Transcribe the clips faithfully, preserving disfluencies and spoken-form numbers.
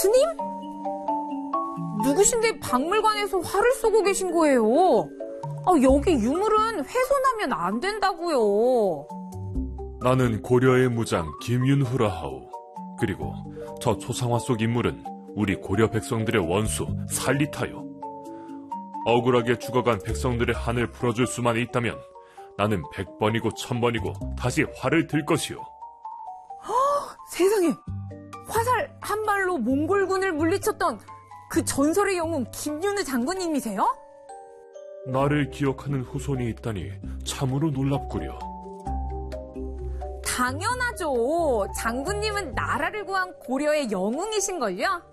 스님? 누구신데 박물관에서 활을 쏘고 계신 거예요? 아, 여기 유물은 훼손하면 안 된다고요. 나는 고려의 무장 김윤후라 하오. 그리고 저 초상화 속 인물은 우리 고려 백성들의 원수 살리타요. 억울하게 죽어간 백성들의 한을 풀어줄 수만 있다면 나는 백 번이고 천 번이고 다시 활을 들 것이오. 허, 세상에! 화살 한 발로 몽골군을 물리쳤던 그 전설의 영웅 김윤우 장군님이세요? 나를 기억하는 후손이 있다니 참으로 놀랍구려. 당연하죠. 장군님은 나라를 구한 고려의 영웅이신걸요?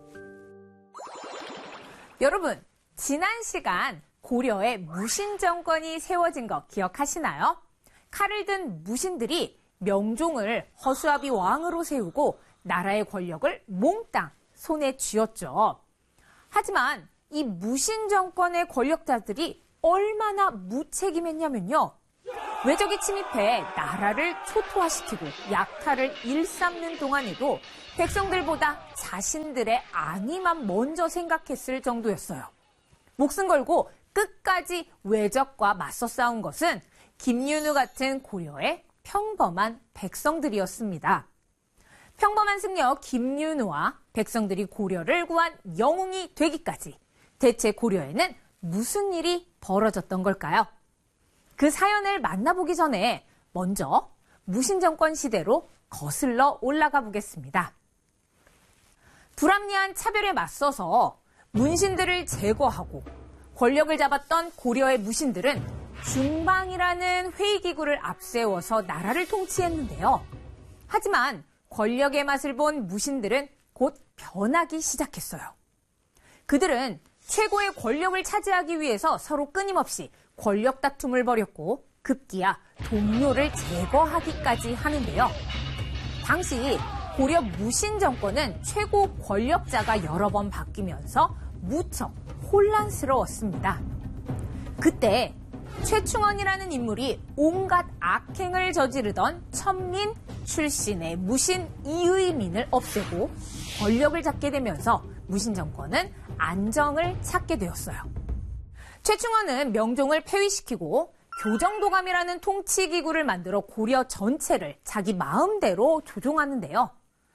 여러분, 지난 시간 고려의 무신 정권이 세워진 거 기억하시나요? 칼을 든 무신들이 명종을 허수아비 왕으로 세우고 나라의 권력을 몽땅 손에 쥐었죠. 하지만 이 무신 정권의 권력자들이 얼마나 무책임했냐면요. 외적이 침입해 나라를 초토화시키고 약탈을 일삼는 동안에도 백성들보다 자신들의 안위만 먼저 생각했을 정도였어요. 목숨 걸고 끝까지 외적과 맞서 싸운 것은 김윤우 같은 고려의 평범한 백성들이었습니다. 평범한 승려 김윤우와 백성들이 고려를 구한 영웅이 되기까지 대체 고려에는 무슨 일이 벌어졌던 걸까요? 그 사연을 만나보기 전에 먼저 무신정권 시대로 거슬러 올라가 보겠습니다. 불합리한 차별에 맞서서 문신들을 제거하고 권력을 잡았던 고려의 무신들은 중방이라는 회의기구를 앞세워서 나라를 통치했는데요. 하지만 권력의 맛을 본 무신들은 곧 변하기 시작했어요. 그들은 최고의 권력을 차지하기 위해서 서로 끊임없이 권력 다툼을 벌였고 급기야 동료를 제거하기까지 하는데요. 당시 고려 무신 정권은 최고 권력자가 여러 번 바뀌면서 무척 혼란스러웠습니다. 그때 최충원이라는 인물이 온갖 악행을 저지르던 천민 출신의 무신 이의민을 없애고 권력을 잡게 되면서 무신 정권은 안정을 찾게 되었어요. 최충원은 명종을 폐위시키고 교정도감이라는 통치기구를 만들어 고려 전체를 자기 마음대로 조종하는데요.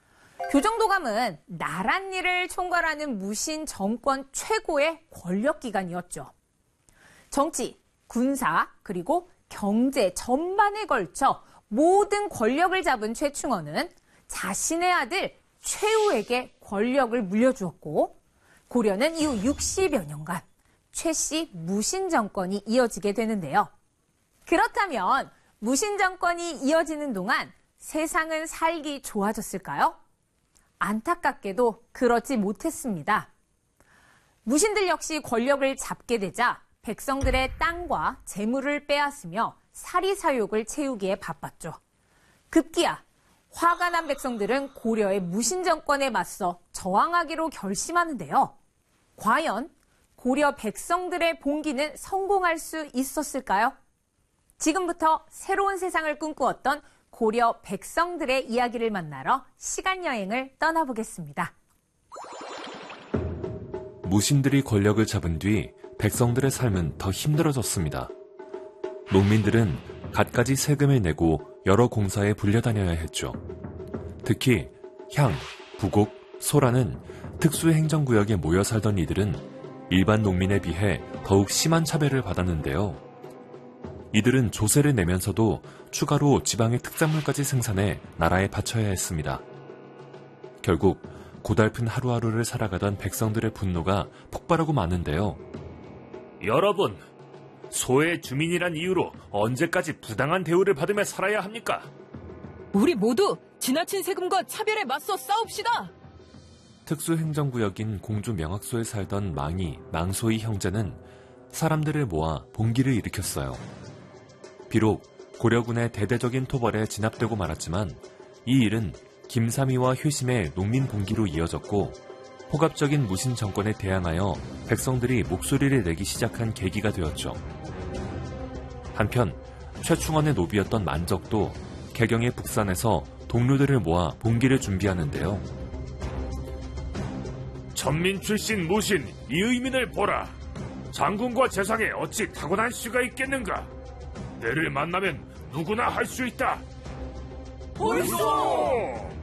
교정도감은 나랏일을 총괄하는 무신 정권 최고의 권력기관이었죠. 정치, 군사, 그리고 경제 전반에 걸쳐 모든 권력을 잡은 최충원은 자신의 아들 최우에게 권력을 물려주었고 고려는 이후 육십여 년간 최씨 무신 정권이 이어지게 되는데요. 그렇다면 무신 정권이 이어지는 동안 세상은 살기 좋아졌을까요? 안타깝게도 그렇지 못했습니다. 무신들 역시 권력을 잡게 되자 백성들의 땅과 재물을 빼앗으며 사리사욕을 채우기에 바빴죠. 급기야 화가 난 백성들은 고려의 무신 정권에 맞서 저항하기로 결심하는데요. 과연 고려 백성들의 봉기는 성공할 수 있었을까요? 지금부터 새로운 세상을 꿈꾸었던 고려 백성들의 이야기를 만나러 시간여행을 떠나보겠습니다. 무신들이 권력을 잡은 뒤 백성들의 삶은 더 힘들어졌습니다. 농민들은 갖가지 세금을 내고 여러 공사에 불려다녀야 했죠. 특히 향, 부곡, 소라는 특수행정구역에 모여 살던 이들은 일반 농민에 비해 더욱 심한 차별을 받았는데요. 이들은 조세를 내면서도 추가로 지방의 특산물까지 생산해 나라에 바쳐야 했습니다. 결국 고달픈 하루하루를 살아가던 백성들의 분노가 폭발하고 마는데요. 여러분, 소의 주민이란 이유로 언제까지 부당한 대우를 받으며 살아야 합니까? 우리 모두 지나친 세금과 차별에 맞서 싸웁시다! 특수행정구역인 공주 명학소에 살던 망이, 망소의 형제는 사람들을 모아 봉기를 일으켰어요. 비록 고려군의 대대적인 토벌에 진압되고 말았지만 이 일은 김삼이와 효심의 농민 봉기로 이어졌고 폭압적인 무신 정권에 대항하여 백성들이 목소리를 내기 시작한 계기가 되었죠. 한편 최충원의 노비였던 만적도 개경의 북산에서 동료들을 모아 봉기를 준비하는데요. 천민 출신 무신 이의민을 보라. 장군과 재상에 어찌 타고난 수가 있겠는가? 내를 만나면 누구나 할 수 있다. 벌써!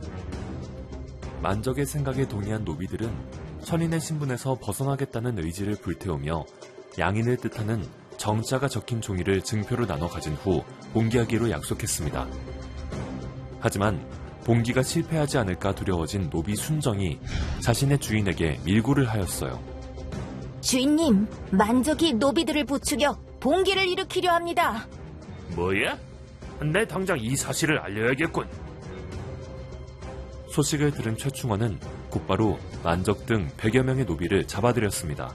만적의 생각에 동의한 노비들은 천인의 신분에서 벗어나겠다는 의지를 불태우며 양인을 뜻하는 정자가 적힌 종이를 증표로 나눠 가진 후 봉기하기로 약속했습니다. 하지만 봉기가 실패하지 않을까 두려워진 노비 순정이 자신의 주인에게 밀고를 하였어요. 주인님, 만적이 노비들을 부추겨 봉기를 일으키려 합니다. 뭐야? 내 당장 이 사실을 알려야겠군. 소식을 들은 최충원은 곧바로 만적 등 백여 명의 노비를 잡아들였습니다.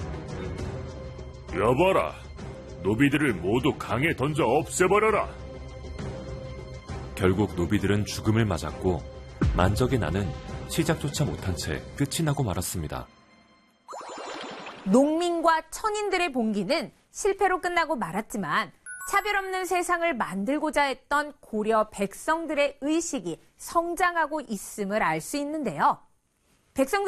여봐라. 노비들을 모두 강에 던져 없애버려라. 결국 노비들은 죽음을 맞았고 만적의 난은 시작조차 못한 채 끝이 나고 말았습니다. 농민과 천인들의 봉기는 실패로 끝나고 말았지만 차별 없는 세상을 만들고자 했던 고려 백성들의 의식이 성장하고 있음을 알 수 있는데요. 백성들